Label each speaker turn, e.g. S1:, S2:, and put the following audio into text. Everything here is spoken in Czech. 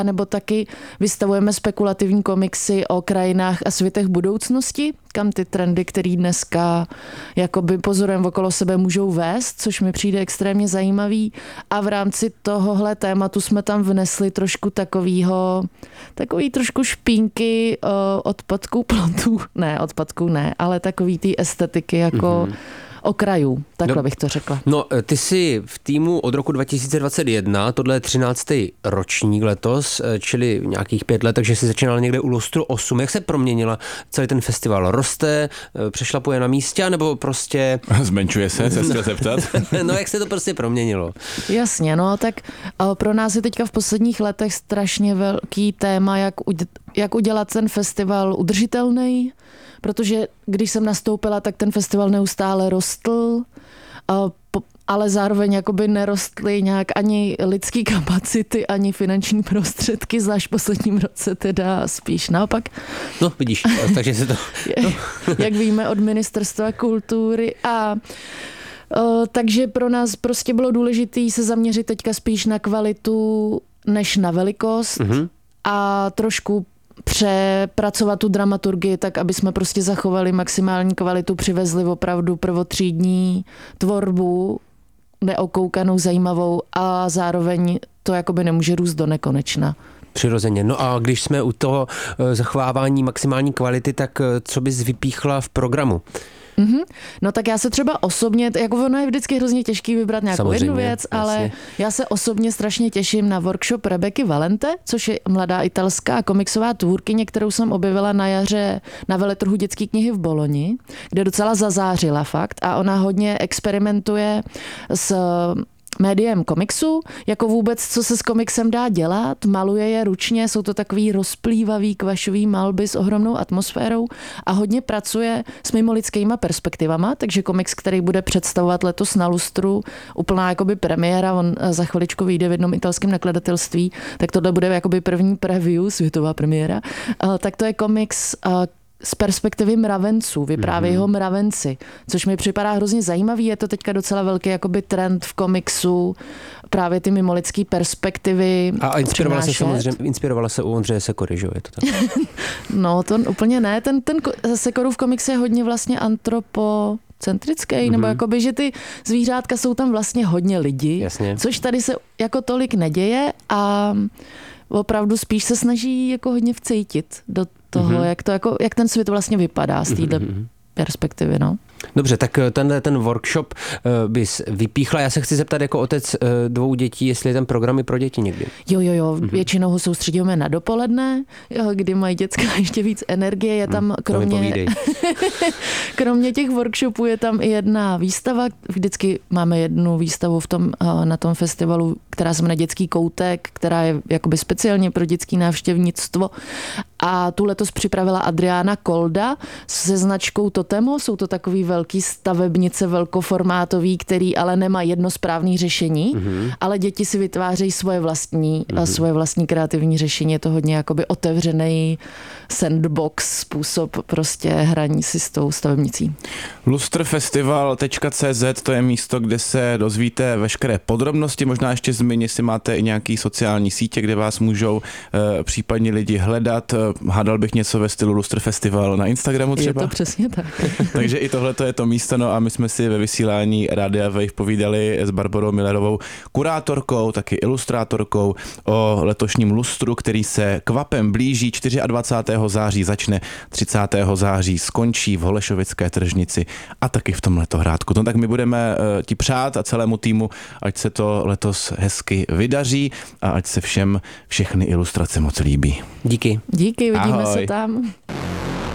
S1: nebo taky vystavujeme spekulativní komiksy o krajinách a světech budoucnosti, kam ty trendy, které dneska jakoby pozorem okolo sebe můžou vést, což mi přijde extrémně zajímavý. A v rámci tohohle tématu jsme tam vnesli trošku takový trošku špínky odpadků plantů. Ne, odpadků ne, ale takový ty estetiky jako okrajů, takhle bych to řekla.
S2: No, ty jsi v týmu od roku 2021, tohle je 13. ročník letos, čili nějakých 5 let, takže jsi začínal někde u Lustru 8. Jak se proměnila celý ten festival? Roste, přešlapuje na místě, nebo prostě...
S3: Zmenšuje se chtěl zeptat.
S2: No, jak se to prostě proměnilo?
S1: Jasně, no, tak pro nás je teďka v posledních letech strašně velký téma, jak udělat ten festival udržitelný, protože když jsem nastoupila, tak ten festival neustále rostl, ale zároveň jakoby nerostly nějak ani lidský kapacity, ani finanční prostředky, zvlášť v posledním roce teda spíš naopak.
S2: No, vidíš, takže se to...
S1: Jak víme od Ministerstva kultury takže pro nás prostě bylo důležité se zaměřit teďka spíš na kvalitu než na velikost a trošku přepracovat tu dramaturgii tak, aby jsme prostě zachovali maximální kvalitu, přivezli opravdu prvotřídní tvorbu, neokoukanou, zajímavou a zároveň to jakoby nemůže růst do nekonečna.
S2: Přirozeně. No a když jsme u toho zachovávání maximální kvality, tak co bys vypíchla v programu?
S1: No tak já se třeba osobně, jako ono je vždycky hrozně těžký vybrat nějakou jednu věc, ale já se osobně strašně těším na workshop Rebeky Valente, což je mladá italská komiksová tvůrkyně, kterou jsem objevila na jaře na veletrhu dětské knihy v Boloni, kde docela zazářila fakt a ona hodně experimentuje s médiem komiksu, jako vůbec, co se s komiksem dá dělat, maluje je ručně, jsou to takový rozplývavý kvašový malby s ohromnou atmosférou a hodně pracuje s mimolidskýma perspektivama, takže komiks, který bude představovat letos na Lustru, úplná jakoby premiéra, on za chviličku vyjde v jednom italském nakladatelství, tak tohle bude jakoby první preview, světová premiéra, tak to je komiks z perspektivy mravenců, vyprávějí ho mravenci, což mi připadá hrozně zajímavý, je to teďka docela velký jakoby trend v komiksu, právě ty mimolidský perspektivy.
S2: A inspirovala se u Ondřeje Sekory, že jo, je to tak?
S1: No, to úplně ne, ten Sekorův komiks je hodně vlastně antropocentrický, nebo jakoby, že ty zvířátka jsou tam vlastně hodně lidi,
S2: jasně,
S1: což tady se jako tolik neděje a opravdu spíš se snaží jako hodně vcítit do toho, jak ten svět vlastně vypadá z této perspektivy, no.
S2: Dobře, tak ten workshop bys vypíchla. Já se chci zeptat jako otec 2 dětí, jestli je ten program i pro děti někdy.
S1: Jo, většinou ho soustředíme na dopoledne, kdy mají děcka ještě víc energie, je tam kromě těch workshopů je tam i jedna výstava, vždycky máme jednu výstavu na tom festivalu, která se jmenuje Dětský koutek, která je jakoby speciálně pro dětský návštěvnictvo a tu letos připravila Adriána Kolda se značkou Totemo, jsou to takový velký stavebnice velkoformátový, který ale nemá jedno správné řešení, ale děti si vytvářejí svoje vlastní kreativní řešení. Je to hodně jakoby otevřený sandbox způsob prostě hraní si s tou stavebnicí.
S3: Lustrfestival.cz, to je místo, kde se dozvíte veškeré podrobnosti, možná ještě zmíní, jestli máte i nějaký sociální sítě, kde vás můžou případně lidi hledat. Hádal bych něco ve stylu Lustrfestival na Instagramu třeba?
S1: Je to přesně tak.
S3: Takže i tohle je to místo, no a my jsme si ve vysílání Rádia Wave povídali s Barborou Millerovou, kurátorkou, taky ilustrátorkou o letošním lustru, který se kvapem blíží. 24. září začne, 30. září skončí v Holešovické tržnici a taky v tom Letohrádku. No tak my budeme ti přát a celému týmu, ať se to letos hezky vydaří a ať se všem všechny ilustrace moc líbí.
S2: Díky.
S1: Díky, vidíme se tam.